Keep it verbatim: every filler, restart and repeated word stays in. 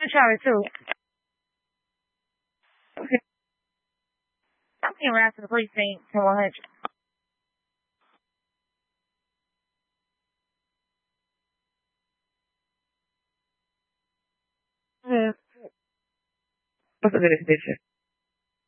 Charlie too. Okay. I'm getting around to the precinct to one hundred. Mm. What's a good extension?